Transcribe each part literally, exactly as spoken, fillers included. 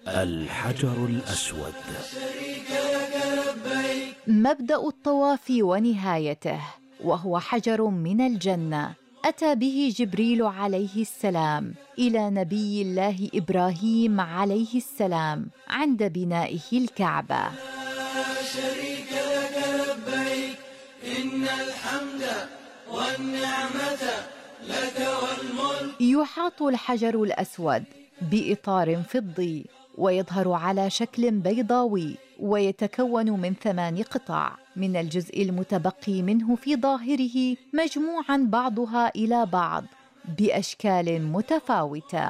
الحجر الأسود. مبدأ الطواف ونهايته، وهو حجر من الجنة أتى به جبريل عليه السلام إلى نبي الله إبراهيم عليه السلام عند بنائه الكعبة. لا شريك لك لبيك إن الحمد والنعمة لك والملك. يحاط الحجر الأسود بإطار فضي ويظهر على شكل بيضاوي، ويتكون من ثمان قطع، من الجزء المتبقي منه في ظاهره مجموعاً بعضها إلى بعض بأشكال متفاوتة.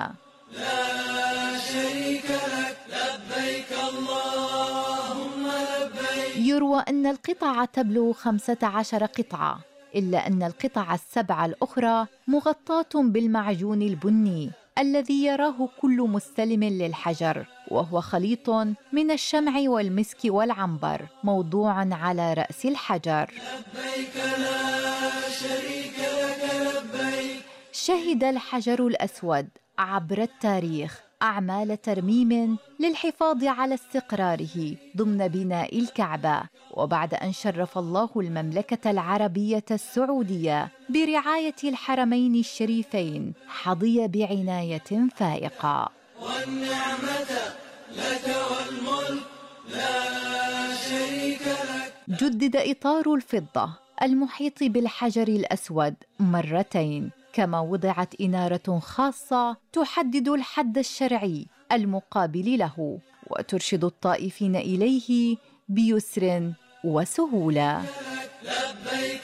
لا شريك لك لبيك اللهم لبيك. يروى أن القطع تبلغ خمسة عشر قطعة، إلا أن القطع السبع الأخرى مغطاة بالمعجون البني الذي يراه كل مستلم للحجر، وهو خليط من الشمع والمسك والعنبر موضوع على رأس الحجر. لبيك لا شريك لك لبيك. شهد الحجر الأسود عبر التاريخ أعمال ترميم للحفاظ على استقراره ضمن بناء الكعبة، وبعد أن شرف الله المملكة العربية السعودية برعاية الحرمين الشريفين حظي بعناية فائقة. والنعمة لك والملك لا شريك لك. جدد إطار الفضة المحيط بالحجر الأسود مرتين، كما وضعت إنارة خاصة تحدد الحد الشرعي المقابل له وترشد الطائفين إليه بيسر وسهولة. لبيك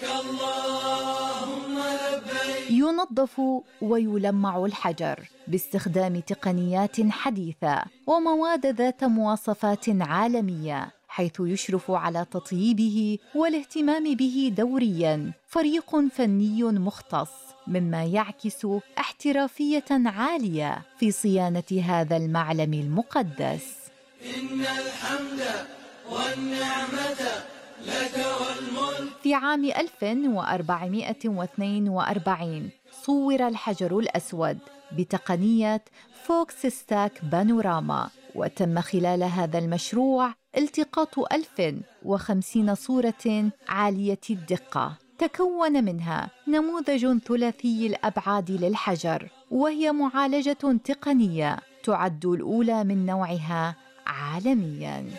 اللهم لبيك. ينظف ويلمع الحجر باستخدام تقنيات حديثة ومواد ذات مواصفات عالمية، حيث يشرف على تطييبه والاهتمام به دورياً فريق فني مختص، مما يعكس احترافية عالية في صيانة هذا المعلم المقدس. إن الحمد والنعمة لك والملك. في عام ألف وأربعمائة واثنين وأربعين صور الحجر الأسود بتقنية فوكس ستاك بانوراما، وتم خلال هذا المشروع التقاط ألف وخمسين صورة عالية الدقة تكون منها نموذج ثلاثي الأبعاد للحجر، وهي معالجة تقنية تعد الأولى من نوعها عالمياً.